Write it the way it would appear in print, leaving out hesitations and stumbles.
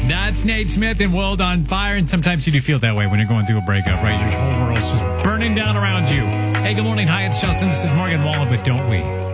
That's Nate Smith and World on Fire. And sometimes you do feel that way when you're going through a breakup, right? Your whole world's just burning down around you. Hey, good morning. Hi, it's Justin. This is Morgan Wallen, but don't we?